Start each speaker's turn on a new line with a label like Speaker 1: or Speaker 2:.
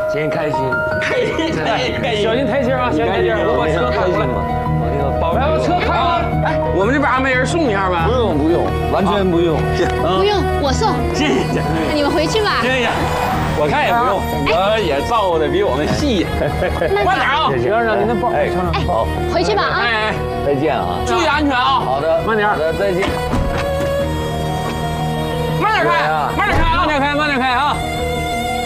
Speaker 1: 今天开心，
Speaker 2: 小心台阶啊，小心台阶，我把车开过来。来，把车开了。哎，我们这边还没人送一下吗？
Speaker 1: 不用，完全不用。
Speaker 3: 不用，我送。
Speaker 2: 谢谢。
Speaker 3: 那你们回去吧。
Speaker 2: 谢谢。我看也不用，我也照顾的比我们细。慢点啊！
Speaker 1: 行，让您的抱。哎，好，
Speaker 3: 回去吧啊！
Speaker 2: 哎，
Speaker 1: 再见啊！
Speaker 2: 注意安全啊！
Speaker 1: 好的，
Speaker 2: 慢点。
Speaker 1: 好的，再见。
Speaker 2: 慢点开，慢点开啊！慢点开，慢点开啊！